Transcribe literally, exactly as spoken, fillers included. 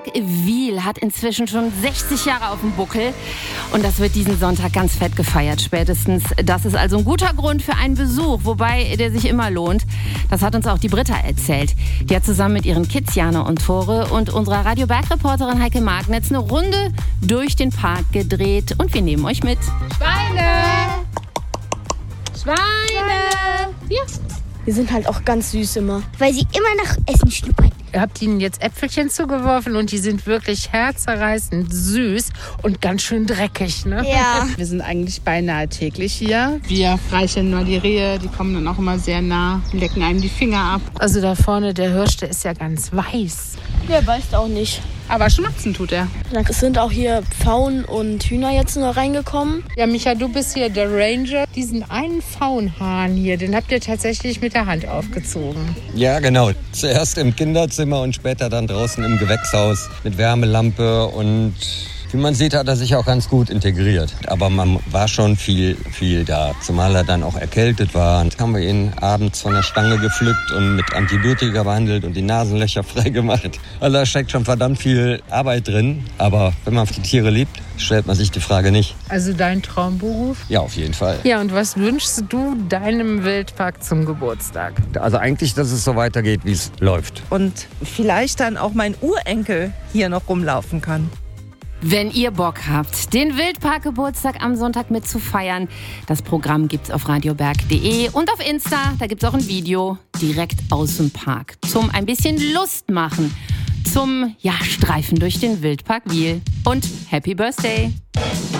Wildpark Wil hat inzwischen schon sechzig Jahre auf dem Buckel und das wird diesen Sonntag ganz fett gefeiert spätestens. Das ist also ein guter Grund für einen Besuch, wobei der sich immer lohnt. Das hat uns auch die Britta erzählt. Die hat zusammen mit ihren Kids Jana und Tore und unserer Radio Berg-Reporterin Heike Magnitz eine Runde durch den Park gedreht und wir nehmen euch mit. Schweine! Schweine! Ja. Die sind halt auch ganz süß immer. Weil sie immer nach Essen schnuppern. Ihr habt ihnen jetzt Äpfelchen zugeworfen und die sind wirklich herzerreißend süß und ganz schön dreckig, ne? Ja. Wir sind eigentlich beinahe täglich hier. Wir freicheln nur die Rehe, die kommen dann auch immer sehr nah, lecken einem die Finger ab. Also da vorne, der Hirsch, der ist ja ganz weiß. Der beißt auch nicht. Aber schmatzen tut er. Es sind auch hier Pfauen und Hühner jetzt noch reingekommen. Ja, Micha, du bist hier der Ranger. Diesen einen Pfauenhahn hier, den habt ihr tatsächlich mit der Hand aufgezogen. Ja, genau. Zuerst im Kinderzimmer und später dann draußen im Gewächshaus mit Wärmelampe und wie man sieht, hat er sich auch ganz gut integriert. Aber man war schon viel, viel da. Zumal er dann auch erkältet war. Dann haben wir ihn abends von der Stange gepflückt und mit Antibiotika behandelt und die Nasenlöcher freigemacht. Also da steckt schon verdammt viel Arbeit drin. Aber wenn man die Tiere liebt, stellt man sich die Frage nicht. Also dein Traumberuf? Ja, auf jeden Fall. Ja, und was wünschst du deinem Wildpark zum Geburtstag? Also eigentlich, dass es so weitergeht, wie es läuft. Und vielleicht dann auch mein Urenkel hier noch rumlaufen kann. Wenn ihr Bock habt, den Wildpark-Geburtstag am Sonntag mitzufeiern, das Programm gibt's auf radioberg punkt de und auf Insta, da gibt's auch ein Video direkt aus dem Park. Zum ein bisschen Lust machen, zum ja, Streifen durch den Wildpark Wil. Und Happy Birthday!